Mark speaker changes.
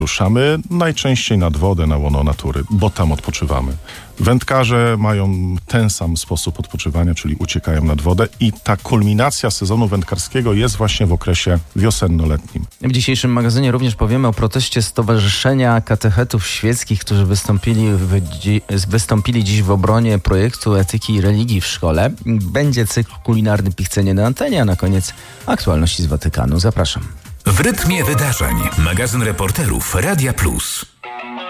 Speaker 1: Ruszamy najczęściej nad wodę, na łono natury, bo tam odpoczywamy. Wędkarze mają ten sam sposób odpoczywania, czyli uciekają nad wodę i ta kulminacja sezonu wędkarskiego jest właśnie w okresie wiosenno-letnim.
Speaker 2: W dzisiejszym magazynie również powiemy o proteście Stowarzyszenia Katechetów Świeckich, którzy wystąpili dziś w obronie projektu etyki i religii w szkole. Będzie cykl kulinarny Pichcenie na antenie, a na koniec aktualności z Watykanu. Zapraszam.
Speaker 3: W rytmie wydarzeń. Magazyn reporterów Radia Plus.